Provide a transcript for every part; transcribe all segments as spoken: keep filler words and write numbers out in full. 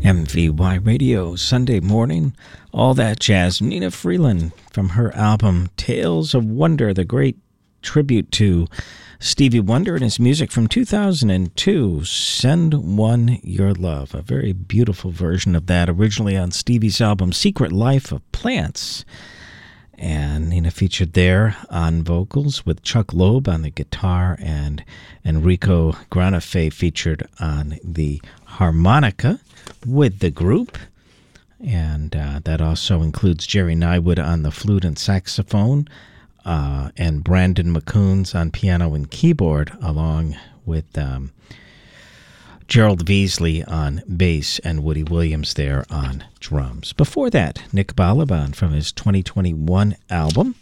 M V Y Radio, Sunday morning, all that jazz. Nina Freeland from her album Tales of Wonder, the great tribute to Stevie Wonder and his music from two thousand two, Send One Your Love, a very beautiful version of that, originally on Stevie's album Secret Life of Plants. And Nina featured there on vocals with Chuck Loeb on the guitar and Enrico Granafe featured on the harmonica with the group. And uh, that also includes Jerry Nywood on the flute and saxophone uh, and Brandon McCoons on piano and keyboard, along with um, Gerald Veasley on bass and Woody Williams there on drums. Before that, Nick Balaban from his twenty twenty-one album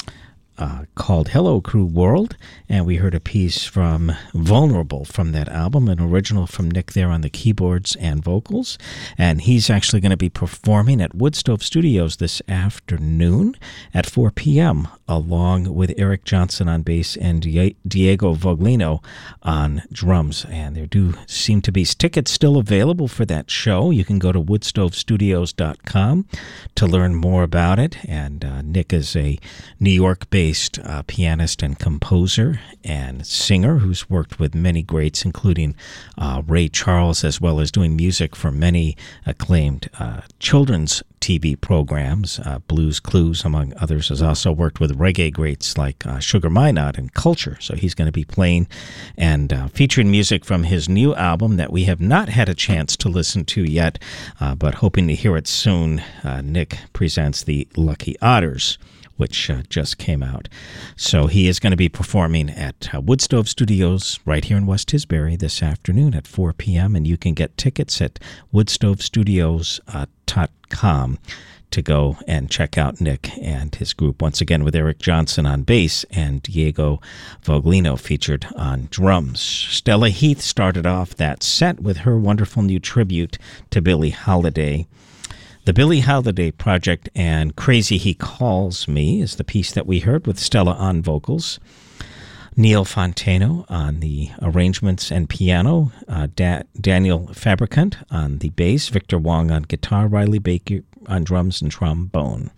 uh, called Hello Crew World, and we heard a piece from Vulnerable from that album, an original from Nick there on the keyboards and vocals, and he's actually going to be performing at Woodstove Studios this afternoon at four p.m., along with Eric Johnson on bass and Diego Voglino on drums. And there do seem to be tickets still available for that show. You can go to woodstove studios dot com to learn more about it. And uh, Nick is a New York-based uh, pianist and composer and singer who's worked with many greats, including uh, Ray Charles, as well as doing music for many acclaimed uh, children's T V programs. uh, Blues Clues, among others, has also worked with reggae greats like uh, Sugar Minott and Culture. So he's going to be playing and uh, featuring music from his new album that we have not had a chance to listen to yet, uh, but hoping to hear it soon. uh, Nick presents the Lucky Otters, which uh, just came out. So he is going to be performing at uh, Woodstove Studios right here in West Tisbury this afternoon at four p.m., and you can get tickets at woodstove studios dot com to go and check out Nick and his group, once again with Eric Johnson on bass and Diego Voglino featured on drums. Stella Heath started off that set with her wonderful new tribute to Billie Holiday. The Billie Holiday Project and Crazy He Calls Me is the piece that we heard with Stella on vocals, Neil Fontano on the arrangements and piano, uh, da- Daniel Fabricant on the bass, Victor Wong on guitar, Riley Baker on drums and trombone.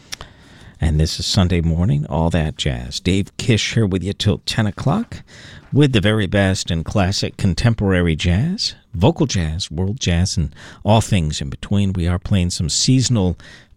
And this is Sunday morning, all that jazz. Dave Kish here with you till ten o'clock with the very best in classic contemporary jazz, vocal jazz, world jazz, and all things in between. We are playing some seasonal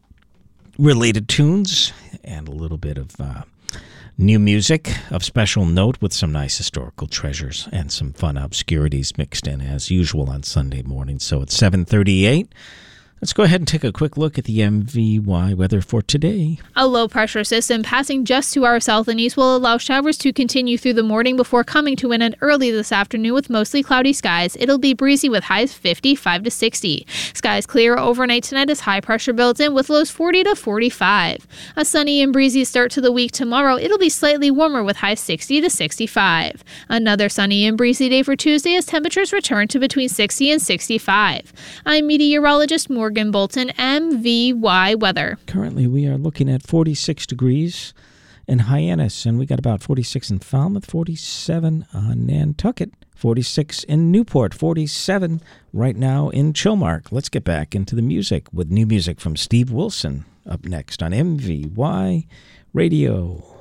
related tunes and a little bit of uh, new music of special note with some nice historical treasures and some fun obscurities mixed in as usual on Sunday morning. So it's seven thirty-eight. Let's go ahead and take a quick look at the M V Y weather for today. A low-pressure system passing just to our south and east will allow showers to continue through the morning before coming to an end early this afternoon with mostly cloudy skies. It'll be breezy with highs fifty-five to sixty. Skies clear overnight tonight as high pressure builds in with lows forty to forty-five. A sunny and breezy start to the week tomorrow. It'll be slightly warmer with highs sixty to sixty-five. Another sunny and breezy day for Tuesday as temperatures return to between sixty and sixty-five. I'm meteorologist Morgan Morgan Bolton, M V Y weather. Currently, we are looking at forty-six degrees in Hyannis, and we got about forty-six in Falmouth, forty-seven on Nantucket, forty-six in Newport, forty-seven right now in Chilmark. Let's get back into the music with new music from Steve Wilson up next on M V Y Radio.